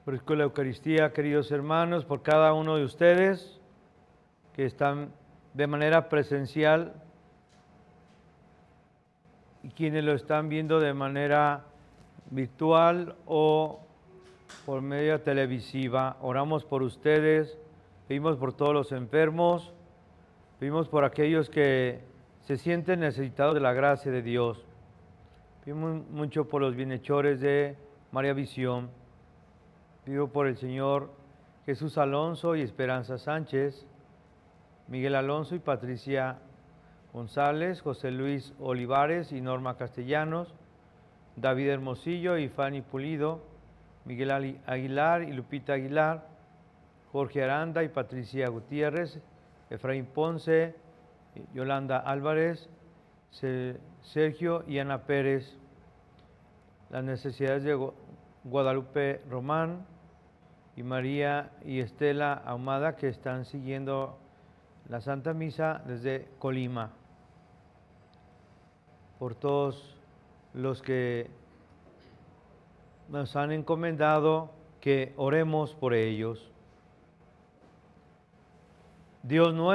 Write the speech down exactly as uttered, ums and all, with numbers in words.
Por la Eucaristía, queridos hermanos, por cada uno de ustedes que están de manera presencial y quienes lo están viendo de manera virtual o por medio televisiva. Oramos por ustedes, pedimos por todos los enfermos, pedimos por aquellos que se sienten necesitados de la gracia de Dios. Pedimos mucho por los bienhechores de María Visión. Pido por el señor Jesús Alonso y Esperanza Sánchez, Miguel Alonso y Patricia González, José Luis Olivares y Norma Castellanos, David Hermosillo y Fanny Pulido, Miguel Aguilar y Lupita Aguilar, Jorge Aranda y Patricia Gutiérrez, Efraín Ponce, Yolanda Álvarez, Sergio y Ana Pérez. Las necesidades de Guadalupe Román y María y Estela Ahumada, que están siguiendo la Santa Misa desde Colima. Por todos los que nos han encomendado que oremos por ellos. Dios nuestro.